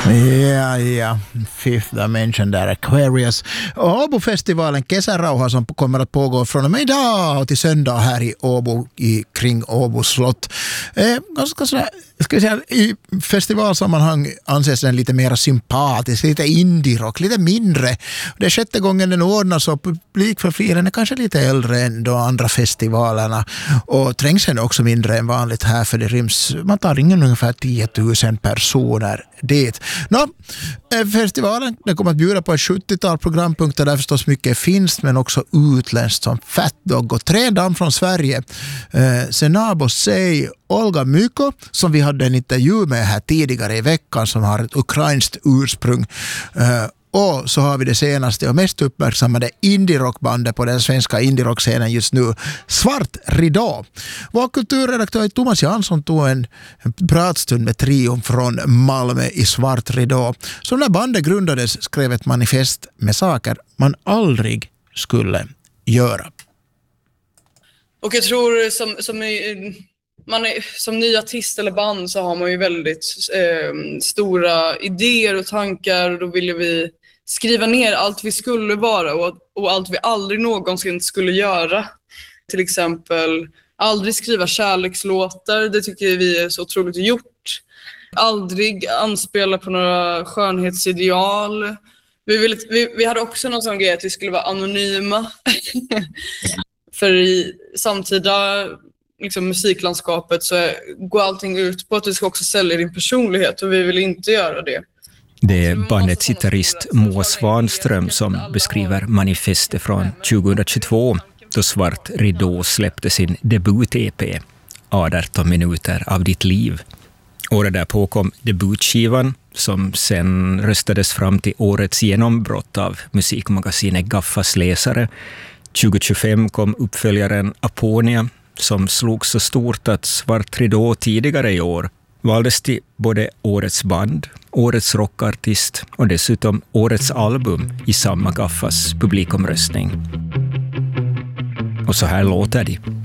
Ja, Fifth Dimension där, Aquarius. Och Åbo-festivalen Kesärauha som kommer att pågå från och med idag och till söndag här i Åbo, kring Åbo slott. Ganska sådär, ska jag säga, i festivalsammanhang anses den lite mer sympatisk, lite indie-rock, lite mindre. Det är 6:e gången den ordnas och publikprofilen är kanske lite äldre än de andra festivalerna. Och trängseln är också mindre än vanligt här, för det ryms, man tar in ungefär 10 000 personer dit. Festivalen den kommer att bjuda på ett 70-tal programpunkter där förstås mycket finns, men också utländskt som Fat Dog och 3 damer från Sverige. Senabo Sei, Olga Myko som vi hade en intervju med här tidigare i veckan som har ett ukrainskt ursprung. Och så har vi det senaste och mest uppmärksammade indie-rockbandet på den svenska indie-rockscenen just nu, Svart Ridå. Vår kulturredaktör Thomas Jansson tog en pratstund med trion från Malmö i Svart Ridå. Så när bandet grundades skrev ett manifest med saker man aldrig skulle göra. Och jag tror som ny artist eller band så har man ju väldigt stora idéer och tankar, och då ville vi skriva ner allt vi skulle vara och allt vi aldrig någonsin skulle göra. Till exempel aldrig skriva kärlekslåtar, det tycker vi är så otroligt gjort. Aldrig anspela på några skönhetsideal. Vi hade också någon sån grej att vi skulle vara anonyma. För i samtida musiklandskapet så går allting ut på att du ska också sälja din personlighet, och vi vill inte göra det. Det är bandets gitarrist Moa Svanström som beskriver manifestet från 2022 då Svart Ridå släppte sin debut-EP 18 minuter av ditt liv. Året därpå kom debutskivan som sen röstades fram till årets genombrott av musikmagasinet Gaffas läsare. 2025 kom uppföljaren Aponia som slog så stort att Svart Ridå tidigare i år valdes till både årets band, årets rockartist och dessutom årets album i samma Gaffas publikomröstning. Och så här låter det.